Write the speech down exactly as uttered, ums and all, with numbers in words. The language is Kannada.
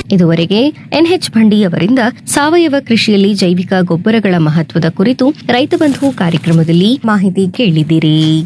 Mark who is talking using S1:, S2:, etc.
S1: ಇದುವರೆಗೆ ಎನ್ಎಚ್ ಭಂಡಿ ಅವರಿಂದ ಸಾವಯವ ಕೃಷಿಯಲ್ಲಿ ಜೈವಿಕ ಗೊಬ್ಬರಗಳ ಮಹತ್ವದ ಕುರಿತು ರೈತ ಬಂಧು ಕಾರ್ಯಕ್ರಮದಲ್ಲಿ ಮಾಹಿತಿ ಕೇಳಿದಿರಿ.